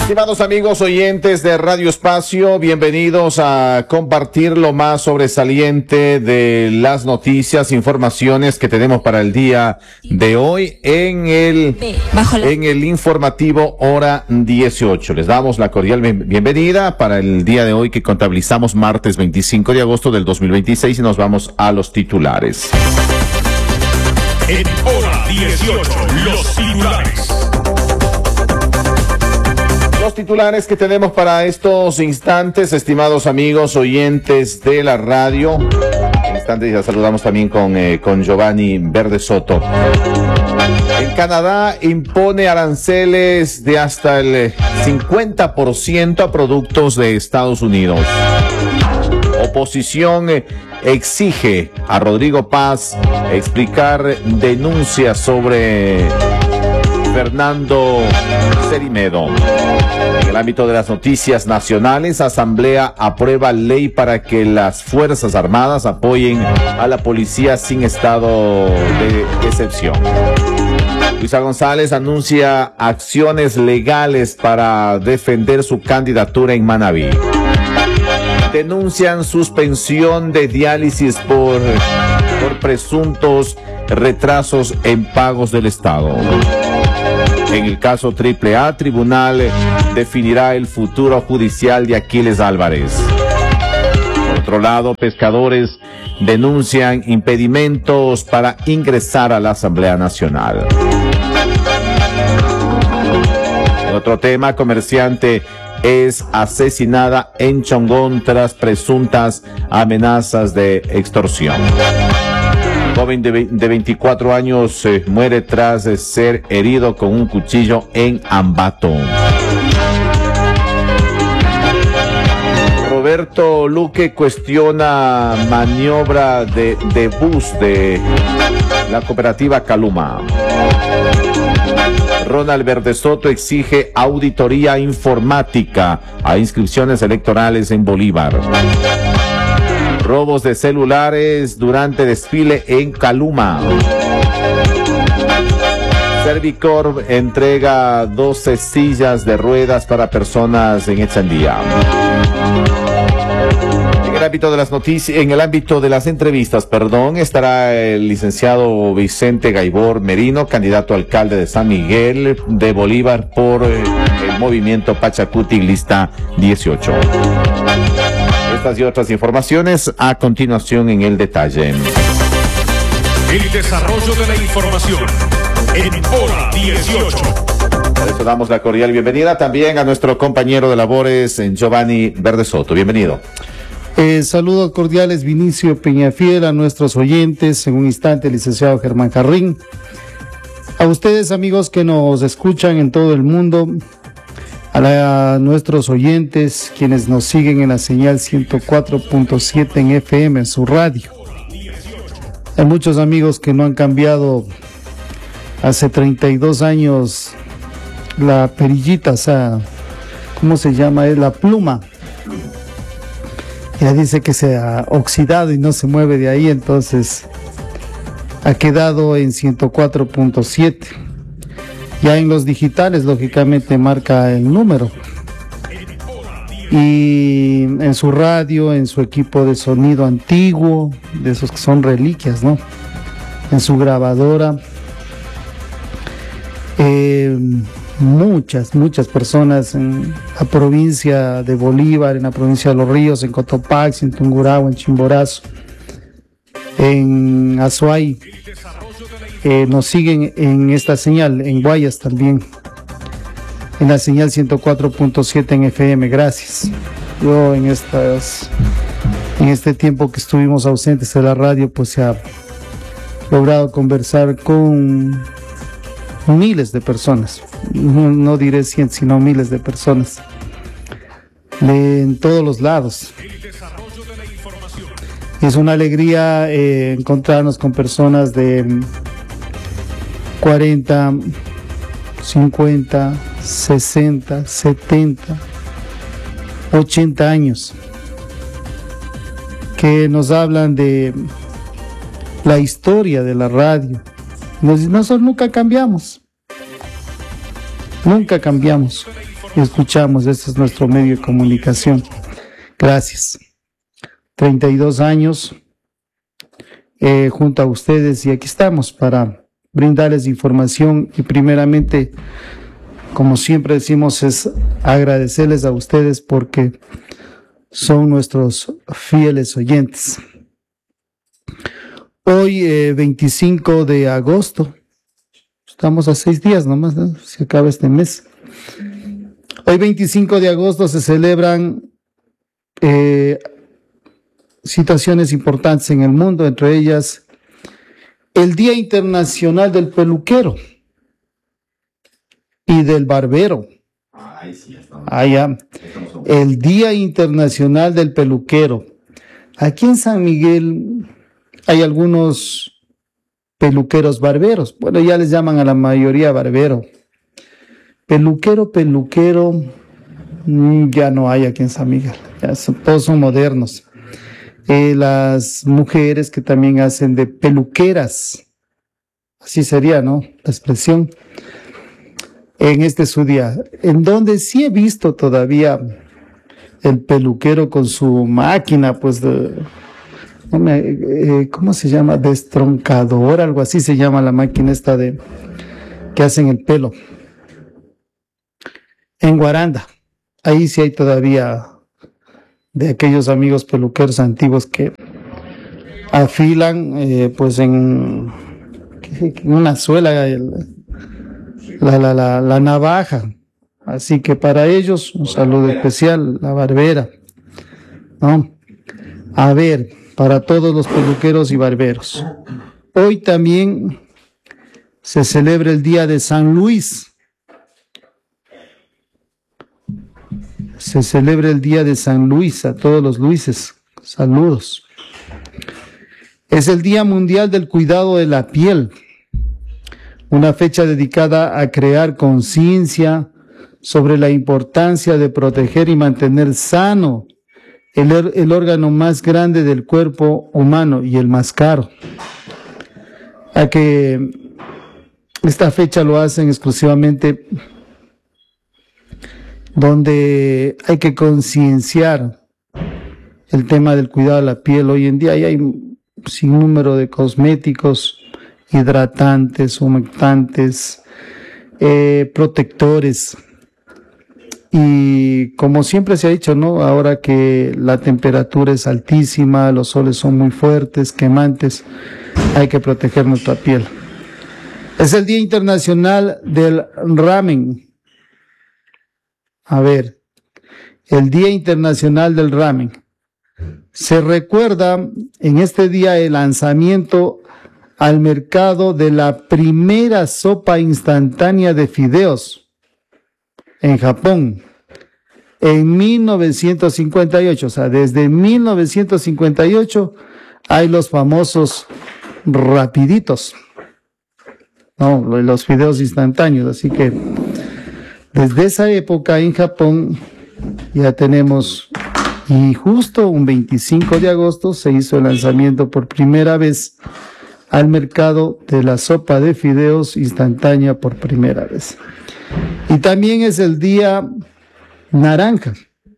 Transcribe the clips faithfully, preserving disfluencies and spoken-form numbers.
Estimados amigos oyentes de Radio Espacio, bienvenidos a compartir lo más sobresaliente de las noticias, informaciones que tenemos para el día de hoy en el, en el informativo Hora dieciocho. Les damos la cordial bienvenida para el día de hoy que contabilizamos martes veinticinco de agosto del dos mil veintiséis y nos vamos a los titulares. En Hora dieciocho, los titulares. Los titulares que tenemos para estos instantes, estimados amigos oyentes de la radio. En instantes ya saludamos también con, eh, con Giovanni Verde Soto. En Canadá impone aranceles de hasta el cincuenta por ciento a productos de Estados Unidos. Oposición eh, exige a Rodrigo Paz explicar denuncias sobre Fernando Cerimedo. En el ámbito de las noticias nacionales, Asamblea aprueba ley para que las Fuerzas Armadas apoyen a la policía sin estado de excepción. Luisa González anuncia acciones legales para defender su candidatura en Manabí. Denuncian suspensión de diálisis por, por presuntos retrasos en pagos del Estado. En el caso Triple A, tribunal definirá el futuro judicial de Aquiles Álvarez. Por otro lado, pescadores denuncian impedimentos para ingresar a la Asamblea Nacional. En otro tema, comerciante es asesinada en Chongón tras presuntas amenazas de extorsión. Joven de, de veinticuatro años eh, muere tras eh, ser herido con un cuchillo en Ambato. Roberto Luque cuestiona maniobra de, de bus de la cooperativa Caluma. Ronald Verde Soto exige auditoría informática a inscripciones electorales en Bolívar. Robos de celulares durante desfile en Caluma. Servicorp entrega doce sillas de ruedas para personas en Echandía. En el ámbito de las noticias, en el ámbito de las entrevistas, perdón, estará el licenciado Vicente Gaibor Merino, candidato a alcalde de San Miguel de Bolívar por eh, el movimiento Pachacuti, lista dieciocho. Estas y otras informaciones a continuación en el detalle. El desarrollo de la información en Hora dieciocho. Por eso damos la cordial bienvenida también a nuestro compañero de labores, Giovanni Verde Soto. Bienvenido. Eh, saludos cordiales, Vinicio Peñafiel, a nuestros oyentes. En un instante, el licenciado Germán Carrín. A ustedes, amigos que nos escuchan en todo el mundo. A, la, a nuestros oyentes, quienes nos siguen en la señal ciento cuatro punto siete en F M, en su radio. Hay muchos amigos que no han cambiado hace treinta y dos años la perillita, o sea, ¿cómo se llama? Es la pluma. Ya dice que se ha oxidado y no se mueve de ahí, entonces ha quedado en ciento cuatro punto siete. Ya en los digitales, lógicamente, marca el número. Y en su radio, en su equipo de sonido antiguo, de esos que son reliquias, ¿no? En su grabadora. Eh, muchas, muchas personas en la provincia de Bolívar, en la provincia de Los Ríos, en Cotopaxi, en Tungurahua, en Chimborazo, en Azuay. Eh, nos siguen en esta señal, en Guayas también, en la señal ciento cuatro punto siete en F M. Gracias. Yo en estas, en este tiempo que estuvimos ausentes de la radio, pues se ha logrado conversar con miles de personas, no, no diré cien, sino miles de personas, de, en todos los lados. Es una alegría eh, encontrarnos con personas de cuarenta, cincuenta, sesenta, setenta, ochenta años, que nos hablan de la historia de la radio. Nos, nosotros nunca cambiamos, nunca cambiamos. escuchamos. Este es nuestro medio de comunicación. Gracias. treinta y dos años eh, junto a ustedes, y aquí estamos para brindarles información, y primeramente, como siempre decimos, es agradecerles a ustedes porque son nuestros fieles oyentes. Hoy, eh, veinticinco de agosto, estamos a seis días nomás, ¿no? Se acaba este mes. Hoy, veinticinco de agosto, se celebran eh, situaciones importantes en el mundo, entre ellas el Día Internacional del Peluquero y del Barbero. Ah, ya. El Día Internacional del Peluquero. Aquí en San Miguel hay algunos peluqueros barberos. Bueno, ya les llaman a la mayoría barbero. Peluquero, peluquero, ya no hay aquí en San Miguel. Ya son, todos son modernos. Eh, las mujeres que también hacen de peluqueras. Así sería, ¿no? La expresión. En este su día, en donde sí he visto todavía el peluquero con su máquina, pues, de, eh, ¿cómo se llama? Destroncador, algo así se llama la máquina esta de, que hacen el pelo. En Guaranda, ahí sí hay todavía de aquellos amigos peluqueros antiguos que afilan, eh, pues, en, en una suela, el, La, la, la, la navaja. Así que para ellos un saludo especial, la barbera, ¿no? A ver, para todos los peluqueros y barberos. Hoy también se celebra el Día de San Luis. Se celebra el Día de San Luis, a todos los Luises. Saludos. Es el Día Mundial del Cuidado de la Piel. Una fecha dedicada a crear conciencia sobre la importancia de proteger y mantener sano el, el órgano más grande del cuerpo humano y el más caro. A que esta fecha lo hacen exclusivamente donde hay que concienciar el tema del cuidado de la piel. Hoy en día hay un sinnúmero de cosméticos, hidratantes, humectantes, eh, protectores, y como siempre se ha dicho, ¿no? Ahora que la temperatura es altísima, los soles son muy fuertes, quemantes, hay que proteger nuestra piel. Es el Día Internacional del Ramen. A ver, el Día Internacional del Ramen. Se recuerda en este día el lanzamiento al mercado de la primera sopa instantánea de fideos en Japón en mil novecientos cincuenta y ocho. O sea, desde mil novecientos cincuenta y ocho hay los famosos rapiditos, no, los fideos instantáneos. Así que desde esa época en Japón ya tenemos, y justo un veinticinco de agosto se hizo el lanzamiento por primera vez al mercado de la sopa de fideos instantánea por primera vez. Y también es el Día Naranja,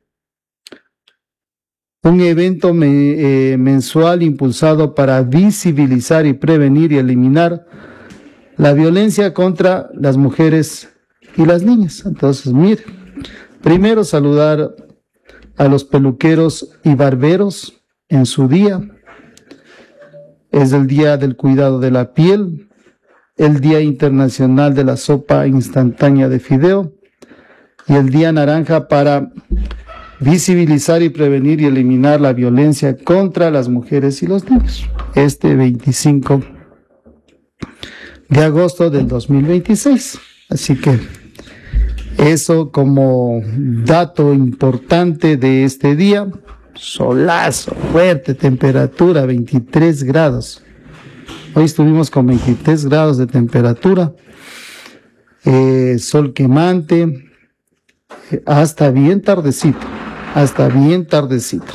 un evento me, eh, mensual impulsado para visibilizar y prevenir y eliminar la violencia contra las mujeres y las niñas. Entonces, mire, primero saludar a los peluqueros y barberos en su día. Es el Día del Cuidado de la Piel, el Día Internacional de la Sopa Instantánea de Fideo y el Día Naranja para visibilizar y prevenir y eliminar la violencia contra las mujeres y los niños. Este veinticinco de agosto del dos mil veintiséis. Así que eso como dato importante de este día. Solazo, fuerte, temperatura veintitrés grados. Hoy estuvimos con veintitrés grados de temperatura, eh, sol quemante, eh, hasta bien tardecito, hasta bien tardecito.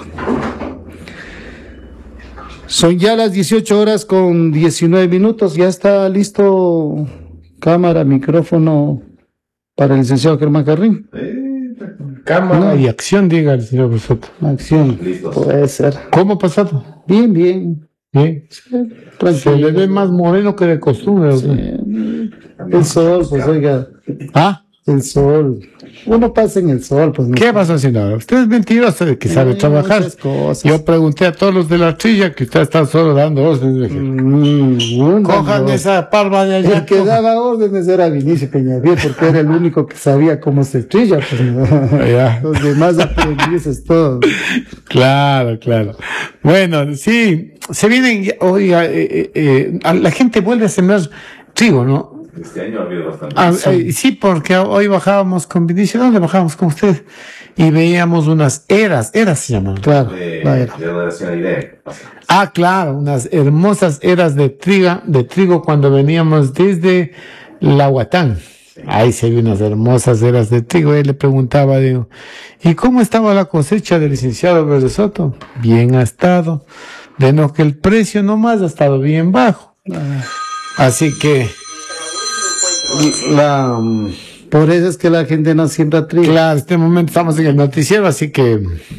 Son ya las dieciocho horas con diecinueve minutos, ya está listo cámara, micrófono para el licenciado Germán Carrín. Eh, Cámara no. y acción, diga el señor Besoto. Acción, listos. Puede ser. ¿Cómo ha pasado? Bien, bien. Bien. Sí, se le ve más moreno que de costumbre. Sí. El sol, pues oiga. ¿Ah? El sol. Uno pasa en el sol, pues. ¿Qué vas haciendo ahora? Usted es mentiroso de que sí, sabe trabajar. Yo pregunté a todos los de la trilla que usted está solo dando órdenes. Mm, Cojan no. esa parva de allá. El que cojan. Daba órdenes era Vinicio Peñafiel, porque era el único que sabía cómo se trilla. Pues, ¿no? Los demás aprendices todos. Claro, claro. Bueno, sí, se vienen, oiga, eh, eh, la gente vuelve a sembrar trigo, ¿no? Este año ha habido bastante. Ah, sí. sí, porque hoy bajábamos con Vinicio, ¿dónde bajábamos con usted? Y veíamos unas eras, eras se llaman. Claro. De, la era. de la idea. Ah, claro, unas hermosas eras de trigo, de trigo cuando veníamos desde Lahuatán. Sí. Ahí se vio unas hermosas eras de trigo. Él le preguntaba, digo, ¿y cómo estaba la cosecha del licenciado Verde Soto? Bien ha estado. De no que el precio nomás ha estado bien bajo. Ah. Así que La, por eso es que la gente no siembra trigo. Claro, en este momento estamos en el noticiero, así que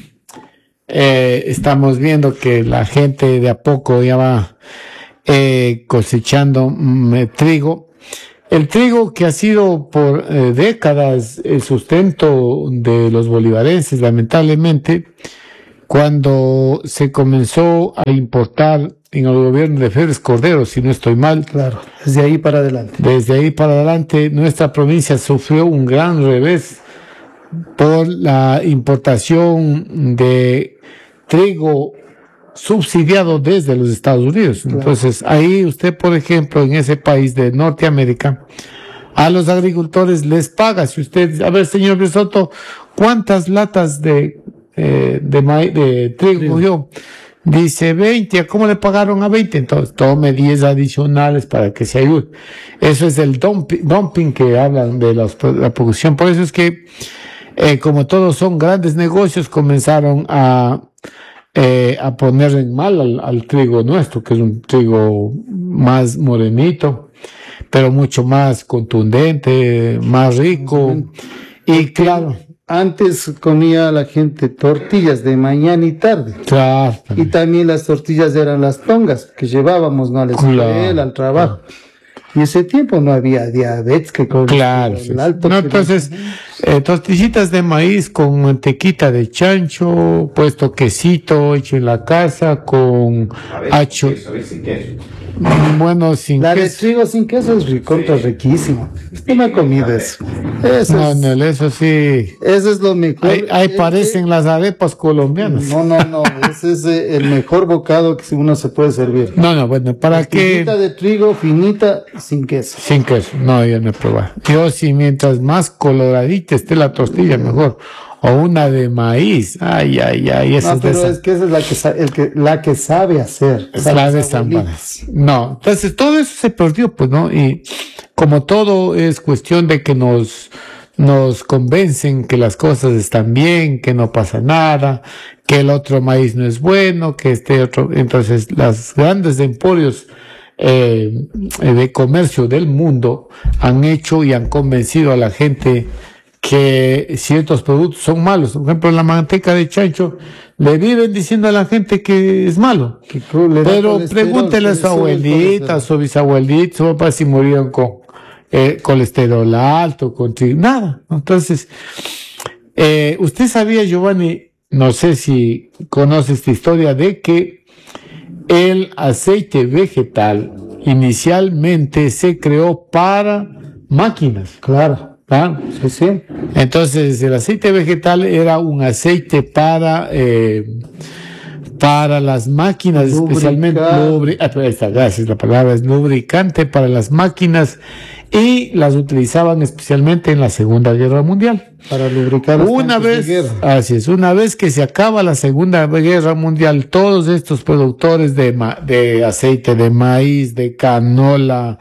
eh, estamos viendo que la gente de a poco ya va eh, cosechando mm, trigo. El trigo que ha sido por eh, décadas el sustento de los bolivarenses, lamentablemente, cuando se comenzó a importar en el gobierno de Félix Cordero, si no estoy mal. Claro, desde ahí para adelante. Desde ahí para adelante, nuestra provincia sufrió un gran revés por la importación de trigo subsidiado desde los Estados Unidos. Claro. Entonces, ahí usted, por ejemplo, en ese país de Norteamérica, a los agricultores les paga. Si usted, a ver, señor Besoto, ¿cuántas latas de, eh, de, maíz, de trigo cogió? Dice veinte, ¿a cómo le pagaron a veinte? Entonces tome diez adicionales para que se ayude. Eso es el dumping, dumping que hablan de los, la producción. Por eso es que, eh, como todos son grandes negocios, comenzaron a, eh, a poner en mal al, al trigo nuestro, que es un trigo más morenito, pero mucho más contundente, más rico. Y claro, antes comía la gente tortillas de mañana y tarde. Claro. Y también las tortillas eran las tongas que llevábamos, ¿no? A la escuela, claro, al trabajo. Y ese tiempo no había diabetes que con claro, el alto. No, entonces, eh, tortillitas de maíz con mantequita de chancho, puesto quesito hecho en la casa, con hacho. Bueno, sin la queso. La de trigo sin queso es contra sí. riquísimo. Yo me he comido eso. Eso no, es, no, eso sí. Eso es lo mejor. Ahí, ahí eh, parecen eh, las arepas colombianas. No, no, no. Ese es el mejor bocado que uno se puede servir. No, no, bueno, ¿para qué? Finita de trigo, finita, sin queso. Sin queso. No, yo no he probado. Yo sí, mientras más coloradita esté la tortilla, mejor. O una de maíz. Ay, ay, ay. Esa no, pero es, es que esa es la que, el que, la que sabe hacer. Es la de Zambaras. No, entonces todo eso se perdió, pues, ¿no? Y como todo es cuestión de que nos, nos convencen que las cosas están bien, que no pasa nada, que el otro maíz no es bueno, que este otro. Entonces, las grandes emporios eh, de comercio del mundo han hecho y han convencido a la gente que ciertos productos son malos. Por ejemplo, la manteca de chancho, le viven diciendo a la gente que es malo. Que pero pregúntele a su abuelita, a su bisabuelita, su papá si murieron con eh, colesterol alto, con trigo, nada. Entonces, eh, usted sabía, Giovanni, no sé si conoce esta historia, de que el aceite vegetal inicialmente se creó para máquinas. Claro. ¿Ah? Sí, sí. Entonces el aceite vegetal era un aceite para eh, para las máquinas, lubricar. Especialmente lubri ah, esta, gracias, la palabra es lubricante para las máquinas, y las utilizaban especialmente en la Segunda Guerra Mundial. Para lubricar los una vez, de guerra. Así es, una vez que se acaba la Segunda Guerra Mundial, todos estos productores de, ma de aceite de maíz, de canola,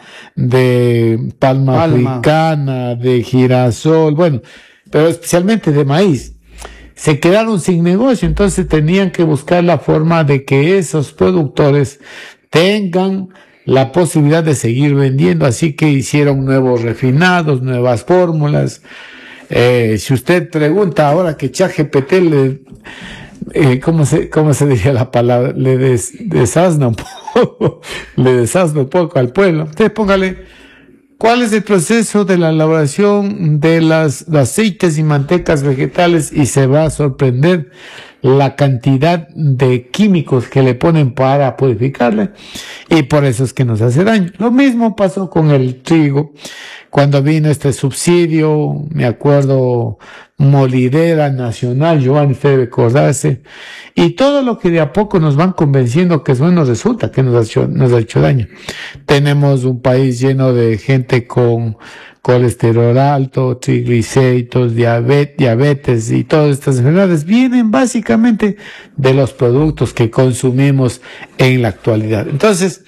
de palma, palma africana, de girasol, bueno, pero especialmente de maíz, se quedaron sin negocio. Entonces tenían que buscar la forma de que esos productores tengan la posibilidad de seguir vendiendo, así que hicieron nuevos refinados, nuevas fórmulas. Eh, si usted pregunta ahora que ChatGPT le, eh, ¿cómo se, cómo se diría la palabra? Le des, desasna un poco, le desasna un poco al pueblo. Usted póngale, ¿cuál es el proceso de la elaboración de las de aceites y mantecas vegetales? Y se va a sorprender la cantidad de químicos que le ponen para purificarle, y por eso es que nos hace daño. Lo mismo pasó con el trigo, cuando vino este subsidio, me acuerdo, Molidera Nacional, Giovanni, usted debe acordarse, y todo lo que de a poco nos van convenciendo que es bueno, resulta que nos ha hecho, nos ha hecho daño. Tenemos un país lleno de gente con colesterol alto, triglicéridos, diabetes, diabetes y todas estas enfermedades vienen básicamente de los productos que consumimos en la actualidad. Entonces,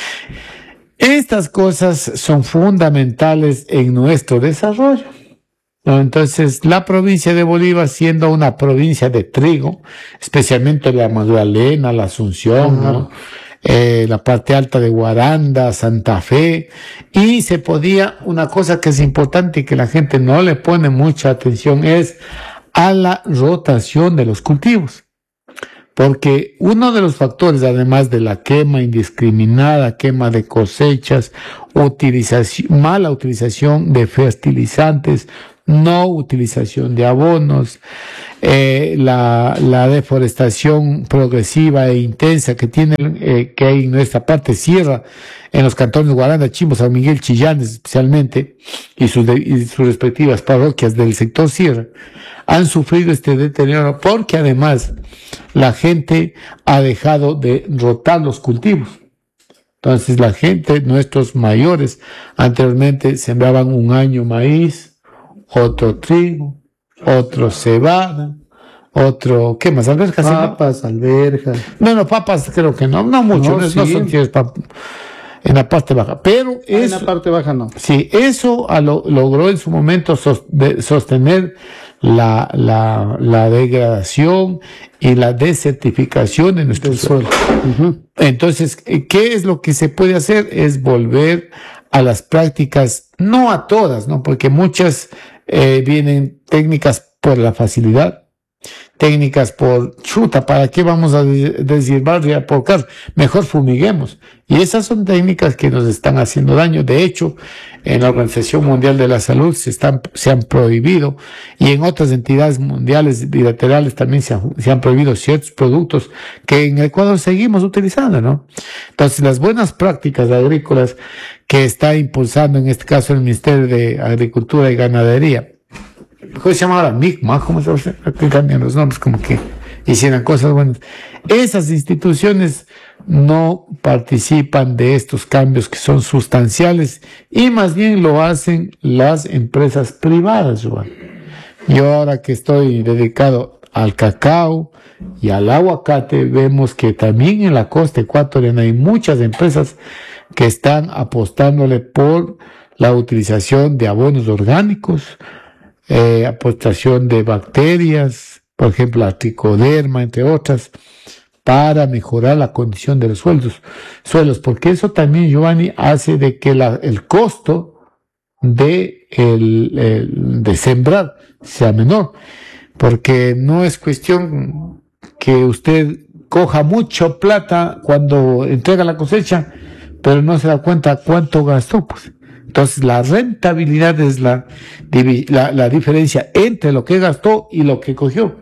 estas cosas son fundamentales en nuestro desarrollo, ¿no? Entonces, la provincia de Bolívar, siendo una provincia de trigo, especialmente la Magdalena, la Asunción, uh-huh. ¿no? Eh, la parte alta de Guaranda, Santa Fe, y se podía, una cosa que es importante y que la gente no le pone mucha atención es a la rotación de los cultivos, porque uno de los factores, además de la quema indiscriminada, quema de cosechas, utilización, mala utilización de fertilizantes, no utilización de abonos, eh, la, la deforestación progresiva e intensa que tiene, eh, que hay en nuestra parte sierra, en los cantones Guaranda, Chimbo, San Miguel, Chillanes especialmente, y sus, de, y sus respectivas parroquias del sector sierra, han sufrido este deterioro porque además la gente ha dejado de rotar los cultivos. Entonces la gente, nuestros mayores, anteriormente sembraban un año maíz, otro trigo, otro cebada, otro, ¿qué más? Alberjas. Papas, ¿sí? Alberjas. No, no, papas creo que no, no mucho, no, no, sí. no son tierras en la parte baja, pero ah, eso, en la parte baja no. Sí, eso a lo, logró en su momento sos, de, sostener la, la, la degradación y la desertificación de nuestro suelo. Uh-huh. Entonces, ¿qué es lo que se puede hacer? Es volver a las prácticas, no a todas, ¿no? Porque muchas eh, vienen técnicas por la facilidad, técnicas por chuta, ¿para qué vamos a deshiervar y aporcar? Mejor fumiguemos. Y esas son técnicas que nos están haciendo daño. De hecho, en la Organización Mundial de la Salud se están, se han prohibido, y en otras entidades mundiales bilaterales también se han, se han prohibido ciertos productos que en Ecuador seguimos utilizando, ¿no? Entonces, las buenas prácticas agrícolas que está impulsando en este caso el Ministerio de Agricultura y Ganadería, ¿cómo se llama ahora? MICMA, ¿cómo se llama? Aquí cambian los nombres, como que hicieran cosas buenas. Esas instituciones no participan de estos cambios que son sustanciales, y más bien lo hacen las empresas privadas, Juan. Yo ahora que estoy dedicado al cacao y al aguacate, vemos que también en la costa ecuatoriana hay muchas empresas que están apostándole por la utilización de abonos orgánicos, Eh, aportación de bacterias, por ejemplo, la tricoderma, entre otras, para mejorar la condición de los suelos, suelos, porque eso también, Giovanni, hace de que la, el costo de, el, el, de sembrar sea menor, porque no es cuestión que usted coja mucho plata cuando entrega la cosecha, pero no se da cuenta cuánto gastó, pues. Entonces, la rentabilidad es la, la, la diferencia entre lo que gastó y lo que cogió.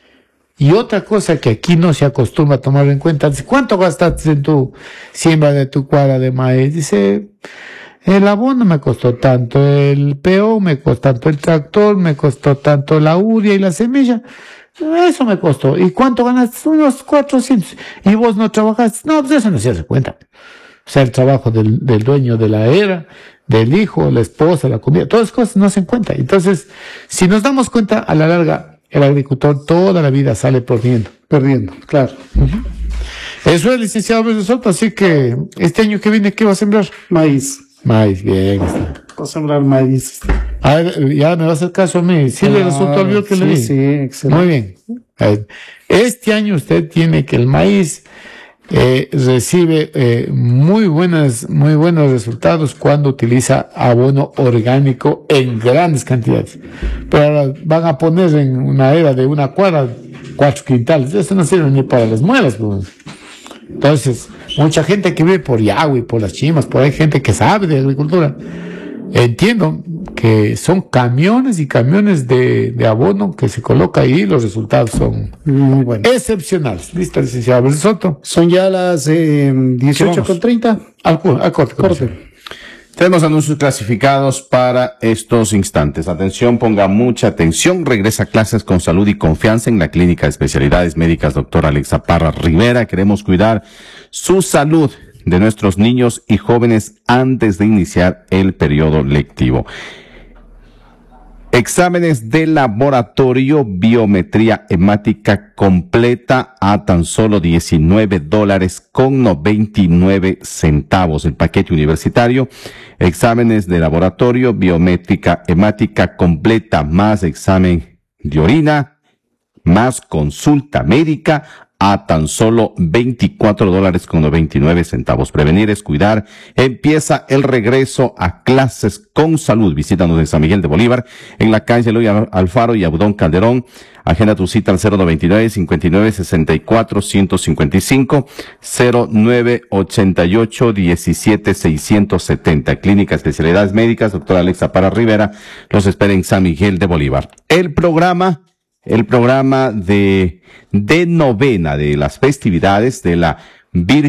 Y otra cosa que aquí no se acostumbra a tomar en cuenta, dice, ¿cuánto gastaste en tu siembra de tu cuadra de maíz? Dice, el abono me costó tanto, el P O me costó tanto, el tractor me costó tanto, la urea y la semilla. Eso me costó. ¿Y cuánto ganaste? Unos cuatrocientos. ¿Y vos no trabajaste? No, pues eso no se hace cuenta. O sea, el trabajo del, del dueño de la era, del hijo, la esposa, la comida, todas las cosas no se encuentran. Entonces, si nos damos cuenta, a la larga, el agricultor toda la vida sale perdiendo. Perdiendo, claro. Uh-huh. Eso es, licenciado Luis de Soto, así que este año que viene, ¿qué va a sembrar? Maíz. Maíz, bien. Va a sembrar maíz. A ver, ya me va a hacer caso a mí. Sí, claro, le resultó el que sí, le di. Sí, excelente. Muy bien. Este año usted tiene que el maíz eh, recibe eh, muy buenas, muy buenos resultados cuando utiliza abono orgánico en grandes cantidades. Pero ahora van a poner en una era de una cuadra cuatro quintales. Eso no sirve ni para las muelas, pues. Entonces, mucha gente que vive por Yagüi, por las Chimas, por ahí gente que sabe de agricultura. Entiendo que son camiones y camiones de, de abono que se coloca ahí, los resultados son muy buenos, excepcionales. Listo, licenciado Abel Soto. Son ya las eh, dieciocho con treinta. Al, al corte. corte. Tenemos anuncios clasificados para estos instantes. Atención, ponga mucha atención. Regresa a clases con salud y confianza en la Clínica de Especialidades Médicas doctor Alexa Parra Rivera. Queremos cuidar su salud de nuestros niños y jóvenes antes de iniciar el periodo lectivo. Exámenes de laboratorio, biometría hemática completa a tan solo diecinueve dólares con noventa y nueve centavos. El paquete universitario, exámenes de laboratorio, biométrica hemática completa, más examen de orina, más consulta médica, a tan solo veinticuatro dólares con noventa y nueve centavos. Prevenir es cuidar. Empieza el regreso a clases con salud. Visítanos en San Miguel de Bolívar, en la calle Eloy Alfaro y Abdón Calderón. Agenda tu cita al cero noventa y nueve, cincuenta y nueve, sesenta y cuatro, ciento cincuenta y cinco, cero nueve ochenta y ocho, diecisiete, seiscientos setenta. Clínica Especialidades Médicas, doctora Alexa Parra Rivera, los espera en San Miguel de Bolívar. El programa El programa de, de novena de las festividades de la Virgen